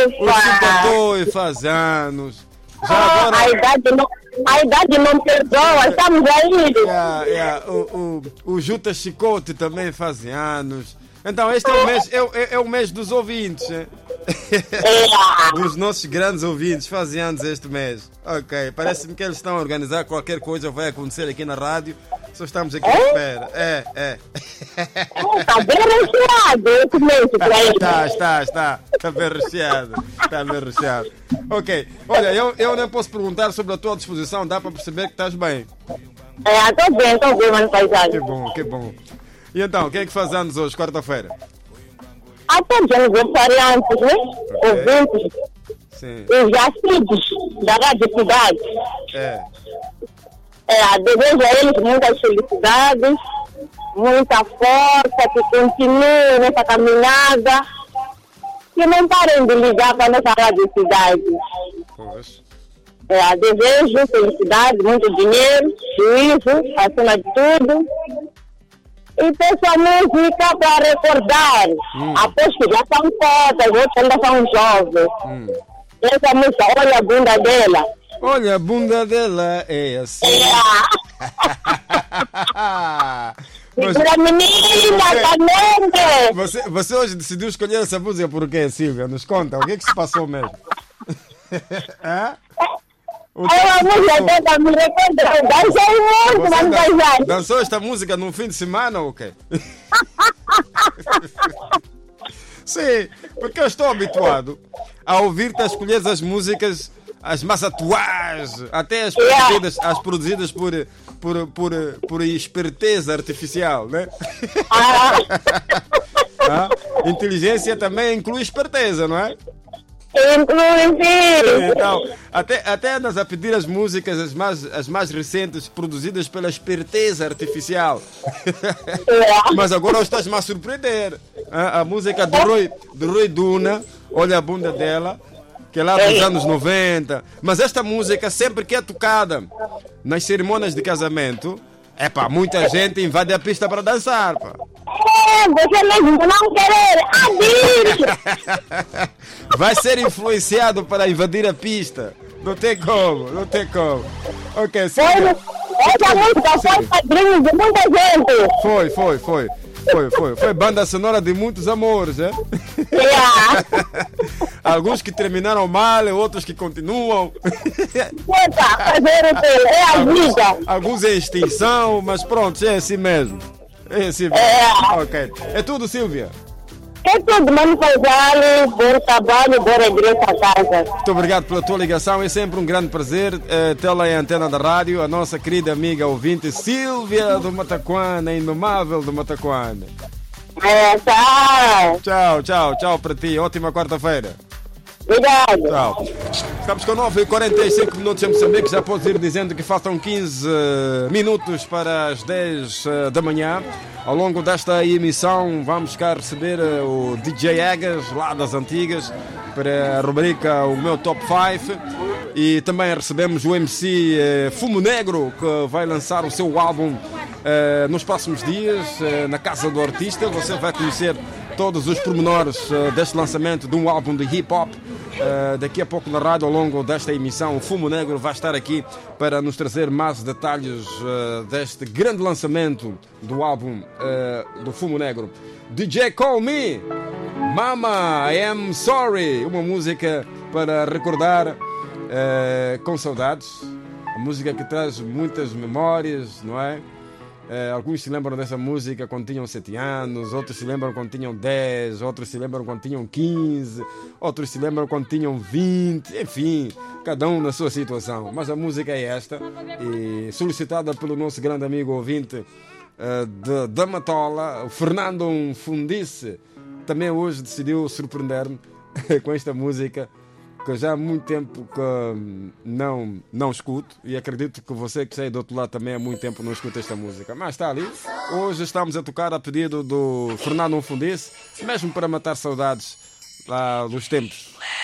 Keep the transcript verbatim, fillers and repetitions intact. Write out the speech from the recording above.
O Chupatoi faz anos. Já agora... a, idade não, a idade não perdoa, estamos aí. Yeah, yeah. O, o, o Juta Chicote também faz anos. Então este é o mês, é, é, é o mês dos ouvintes. É? Dos nossos grandes ouvintes, fazem anos este mês. Ok, parece-me que eles estão a organizar qualquer coisa vai acontecer aqui na rádio. Só estamos aqui à espera. É, é. Está bem recheado esse mês para ele. Está, está, está. Está bem recheado. Está bem recheado. Ok, olha, eu, eu nem posso perguntar sobre a tua disposição, dá para perceber que estás bem. É, estou bem, estou bem, mano, paisagem. Que bom, que bom. E então, quem é que faz anos hoje, quarta-feira? Há todos os aniversariantes, né? Ouvintes. Sim. Os jacidos da Rádio Cidade. É. É, desejo a eles muitas felicidades, muita força, que continuem nessa caminhada, que não parem de ligar para a nossa Rádio Cidade. Pois. É, desejo felicidade, muito dinheiro, juízo, acima de tudo. E peço a música para recordar. Hum. Aposto que já são cotas, outros ainda são jovens. Hum. Essa música, olha a bunda dela. Olha, a bunda dela é assim. É. Mas, Segura, menina, também. você, você hoje decidiu escolher essa música por quê, Silvia? Nos conta, o que é que se passou mesmo? Hã? O É uma música toda me recordar. Dancei muito, Você mas dan- dancei. dançou esta música no fim de semana ou quê? Sim, porque eu estou habituado a ouvir-te a escolher as músicas, as mais atuais, até as produzidas, as produzidas por, por, por, por esperteza artificial, né? Ah, Ah, inteligência também inclui esperteza, não é? inclusive. Então, até, até andas a pedir as músicas, as mais, as mais recentes, produzidas pela esperteza artificial. Mas agora estás-me a surpreender. A, a música do Rui, do Rui Duna, olha a bunda dela, que é lá dos anos noventa. Mas esta música, sempre que é tocada nas cerimônias de casamento, é pá, muita gente invade a pista para dançar, pá. É, você mesmo não querer. Adir. Vai ser influenciado para invadir a pista. Não tem como, não tem como. Ok, sim. Essa música foi padrinho de muita gente. Foi, foi, foi. Foi, foi. Foi banda sonora de muitos amores, é? Yeah. Alguns que terminaram mal, outros que continuam. Puta, fazer o quê? É a vida. Alguns em extinção, mas pronto, é assim mesmo. É assim mesmo. É. Ok. É tudo, Silvia. É tudo, mano, Paisale, bom trabalho, bom regresso a casa. Muito obrigado pela tua ligação, é sempre um grande prazer eh, tê-la em antena da rádio, a nossa querida amiga ouvinte Silvia do Mataquana, inomável do Mataquana. É, tchau. Tchau, tchau, tchau para ti, ótima quarta-feira. Obrigado. Tchau. Estamos com nove e quarenta e cinco minutos em Moçambique, já podes ir dizendo que faltam quinze minutos para as dez da manhã. Ao longo desta emissão vamos cá receber o D J Egas, lá das antigas, para a rubrica O Meu Top cinco. E também recebemos o M C eh, Fumo Negro, que vai lançar o seu álbum eh, nos próximos dias, eh, na casa do artista. Você vai conhecer todos os pormenores uh, deste lançamento de um álbum de hip-hop. Uh, daqui a pouco na rádio, ao longo desta emissão, o Fumo Negro vai estar aqui para nos trazer mais detalhes uh, deste grande lançamento do álbum uh, do Fumo Negro. D J Call Me, Mama, I Am Sorry, uma música para recordar uh, com saudades, a música que traz muitas memórias, não é? Uh, alguns se lembram dessa música quando tinham sete anos, outros se lembram quando tinham dez, outros se lembram quando tinham quinze, outros se lembram quando tinham vinte, enfim, cada um na sua situação. Mas a música é esta, e solicitada pelo nosso grande amigo ouvinte uh, de, da Matola, o Fernando Fundice, também hoje decidiu surpreender-me com esta música, que já há muito tempo que não, não escuto, e acredito que você que sai do outro lado também há muito tempo não escuta esta música, mas está ali. Hoje estamos a tocar a pedido do Fernando Fundice, mesmo para matar saudades lá dos tempos